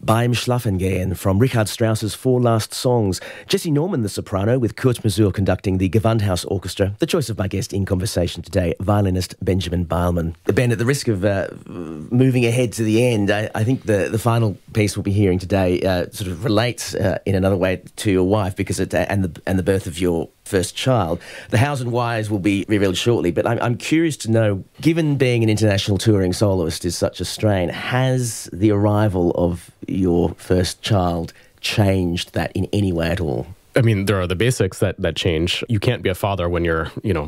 Beim Schlafengehen from Richard Strauss's Four Last Songs. Jesse Norman, the soprano, with Kurt Masur conducting the Gewandhaus Orchestra. The choice of my guest in conversation today, violinist Benjamin Beilman. Ben, at the risk of moving ahead to the end, I think the final piece we'll be hearing today sort of relates in another way to your wife because and the birth of your first child. The hows and whys will be revealed shortly, but I'm curious to know, given being an international touring soloist is such a strain, has the arrival of your first child changed that in any way at all? I mean, there are the basics that change. You can't be a father when you're,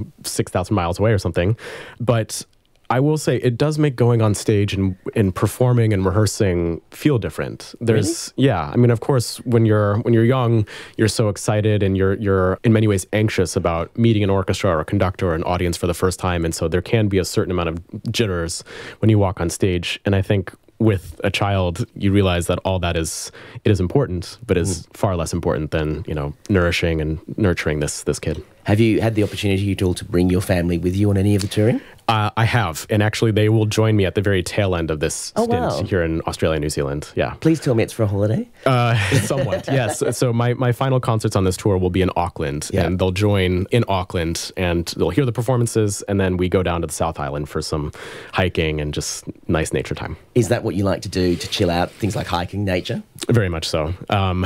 6,000 miles away or something. But I will say it does make going on stage and performing and rehearsing feel different. There's, really? Yeah. I mean, of course, when you're young, you're so excited and you're in many ways anxious about meeting an orchestra or a conductor or an audience for the first time. And so there can be a certain amount of jitters when you walk on stage. And I think with a child, you realize that all that is important, but is far less important than, nourishing and nurturing this kid. Have you had the opportunity at all to bring your family with you on any of the touring? I have, and actually they will join me at the very tail end of this stint here in Australia and New Zealand. Yeah. Please tell me it's for a holiday. Somewhat, yes. So my final concerts on this tour will be in Auckland, and they'll join in Auckland, and they'll hear the performances, and then we go down to the South Island for some hiking and just nice nature time. Is that what you like to do to chill out, things like hiking, nature? Very much so.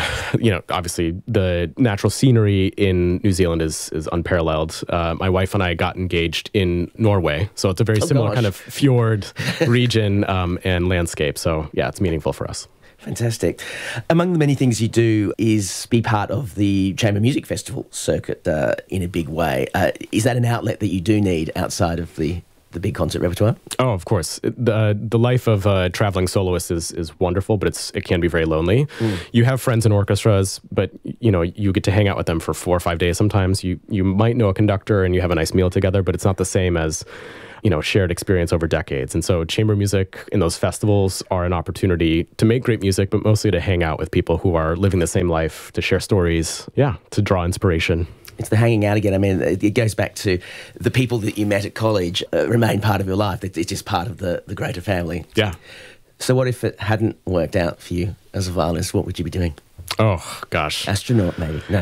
Obviously the natural scenery in New Zealand is unparalleled. My wife and I got engaged in Norway. So it's a very similar kind of fjord region and landscape. So yeah, it's meaningful for us. Fantastic. Among the many things you do is be part of the Chamber Music Festival circuit in a big way. Is that an outlet that you do need outside of the big concert repertoire? Oh, of course. The life of a traveling soloist is wonderful, but it can be very lonely. You have friends in orchestras, but you get to hang out with them for 4 or 5 days sometimes. You might know a conductor and you have a nice meal together, but it's not the same as shared experience over decades. And so chamber music in those festivals are an opportunity to make great music, but mostly to hang out with people who are living the same life, to share stories, to draw inspiration. It's the hanging out again. I mean, it goes back to the people that you met at college remain part of your life. It's just part of the greater family. Yeah. So what if it hadn't worked out for you as a violinist? What would you be doing? Oh, gosh. Astronaut, maybe. No.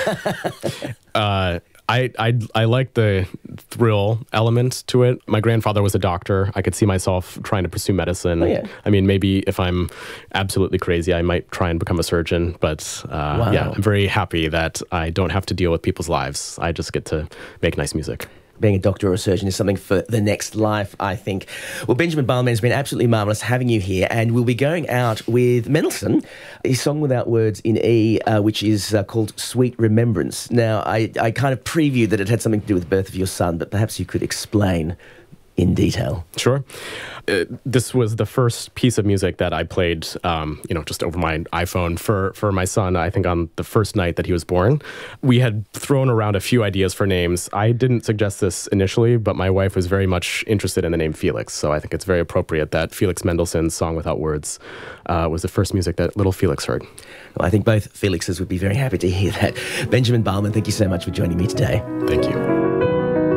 I like the thrill element to it. My grandfather was a doctor. I could see myself trying to pursue medicine. Oh, yeah. I mean, maybe if I'm absolutely crazy, I might try and become a surgeon. But yeah, I'm very happy that I don't have to deal with people's lives. I just get to make nice music. Being a doctor or a surgeon is something for the next life, I think. Well, Benjamin Beilman, has been absolutely marvellous having you here, and we'll be going out with Mendelssohn, his song without words in E, which is called Sweet Remembrance. Now, I kind of previewed that it had something to do with the birth of your son, but perhaps you could explain in detail. Sure. This was the first piece of music that I played, just over my iPhone for my son, I think on the first night that he was born. We had thrown around a few ideas for names. I didn't suggest this initially, but my wife was very much interested in the name Felix. So I think it's very appropriate that Felix Mendelssohn's Song Without Words was the first music that little Felix heard. Well, I think both Felixes would be very happy to hear that. Benjamin Beilman, thank you so much for joining me today. Thank you.